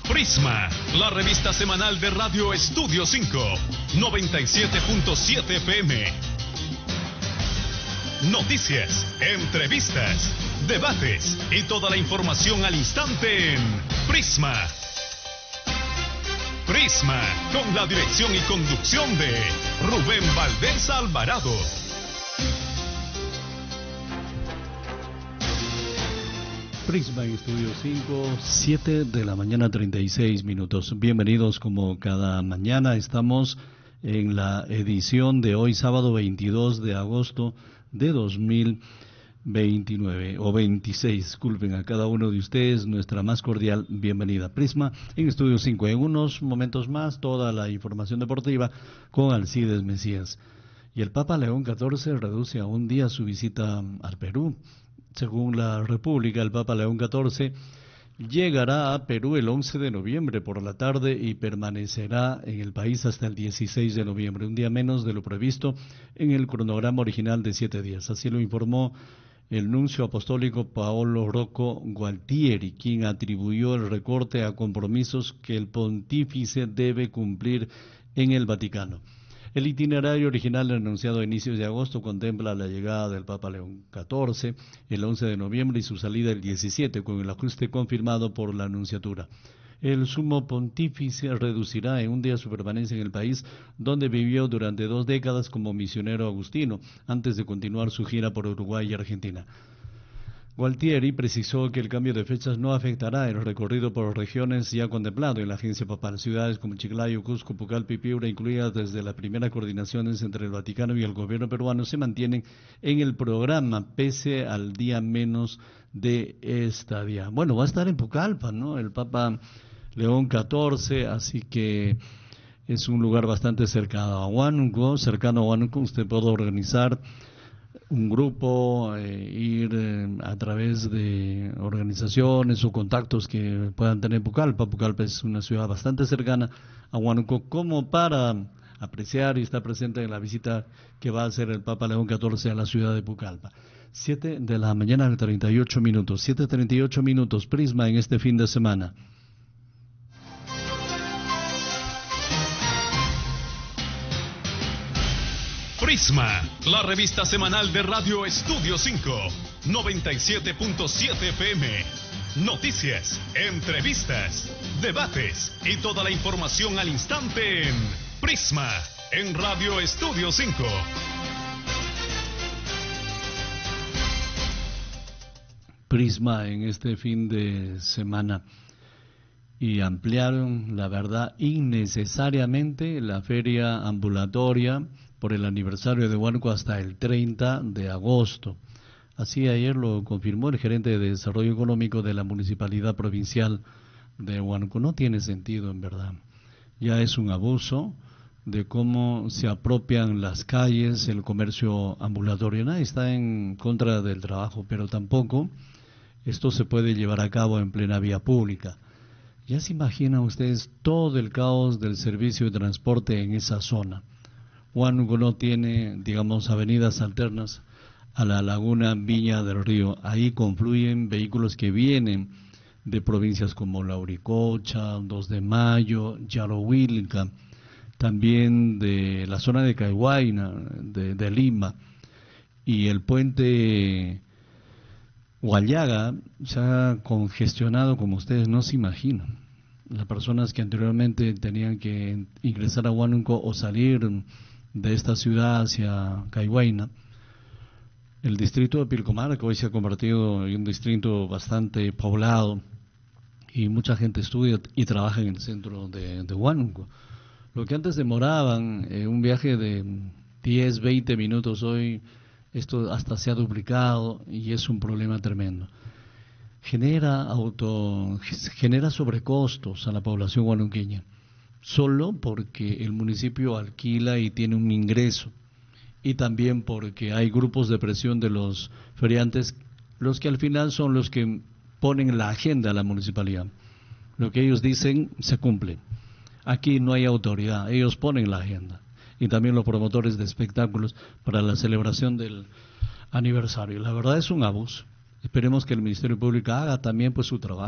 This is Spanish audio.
Prisma, la revista semanal de Radio Estudio 5, 97.7 FM. Noticias, entrevistas, debates y toda la información al instante en Prisma. Prisma, con la dirección y conducción de Rubén Valdés Alvarado. Prisma en Estudio 5, 7 de la mañana, 36 minutos. Bienvenidos como cada mañana. Estamos en la edición de hoy, sábado 22 de agosto de 2029, o 26, disculpen a cada uno de ustedes, nuestra más cordial bienvenida. Prisma en Estudio 5. En unos momentos más, toda la información deportiva con Alcides Mesías. Y el Papa León XIV reduce a un día su visita al Perú. Según la República, el Papa León XIV llegará a Perú el 11 de noviembre por la tarde y permanecerá en el país hasta el 16 de noviembre, un día menos de lo previsto en el cronograma original de 7 días. Así lo informó el nuncio apostólico Paolo Rocco Gualtieri, quien atribuyó el recorte a compromisos que el pontífice debe cumplir en el Vaticano. El itinerario original anunciado a inicios de agosto contempla la llegada del Papa León XIV el 11 de noviembre y su salida el 17, con el ajuste confirmado por la Nunciatura. El sumo pontífice reducirá en un día su permanencia en el país, donde vivió durante 2 décadas como misionero agustino, antes de continuar su gira por Uruguay y Argentina. Gualtieri precisó que el cambio de fechas no afectará el recorrido por regiones ya contemplado en la agencia papal. Ciudades como Chiclayo, Cusco, Pucallpa y Piura, incluidas desde las primeras coordinaciones entre el Vaticano y el gobierno peruano, se mantienen en el programa pese al día menos de estadía. Bueno, va a estar en Pucallpa, ¿no? El Papa León XIV, así que es un lugar bastante cercano a Huánuco. Usted puede organizar un grupo, ir a través de organizaciones o contactos que puedan tener Pucallpa. Pucallpa es una ciudad bastante cercana a Huánuco como para apreciar y estar presente en la visita que va a hacer el Papa León XIV a la ciudad de Pucallpa. 7 de la mañana, 38 minutos, 7:38 minutos, Prisma en este fin de semana. Prisma, la revista semanal de Radio Estudio 5, 97.7 FM. Noticias, entrevistas, debates y toda la información al instante en Prisma, en Radio Estudio 5. Prisma en este fin de semana. Y ampliaron, la verdad, innecesariamente la feria ambulatoria por el aniversario de Huánuco hasta el 30 de agosto. Así ayer lo confirmó el gerente de Desarrollo Económico de la Municipalidad Provincial de Huánuco. No tiene sentido, en verdad. Ya es un abuso de cómo se apropian las calles, el comercio ambulatorio. Nadie está en contra del trabajo, pero tampoco esto se puede llevar a cabo en plena vía pública. Ya se imaginan ustedes todo el caos del servicio de transporte en esa zona. Huánuco no tiene, digamos, avenidas alternas a la laguna Viña del Río. Ahí confluyen vehículos que vienen de provincias como Lauricocha, 2 de Mayo, Yarohuilca, también de la zona de Caihuayna, de Lima, y el puente Huallaga se ha congestionado como ustedes no se imaginan. Las personas que anteriormente tenían que ingresar a Huánuco o salir de esta ciudad hacia Caihuayna, el distrito de Pilcomayo, que hoy se ha convertido en un distrito bastante poblado y mucha gente estudia y trabaja en el centro de Huánuco. Lo que antes demoraban un viaje de 10, 20 minutos, hoy esto hasta se ha duplicado y es un problema tremendo. Genera sobrecostos a la población huanuqueña, solo porque el municipio alquila y tiene un ingreso, y también porque hay grupos de presión de los feriantes, los que al final son los que ponen la agenda a la municipalidad. Lo que ellos dicen se cumple. Aquí no hay autoridad, ellos ponen la agenda. Y también los promotores de espectáculos para la celebración del aniversario. La verdad es un abuso. Esperemos que el Ministerio Público haga también pues su trabajo.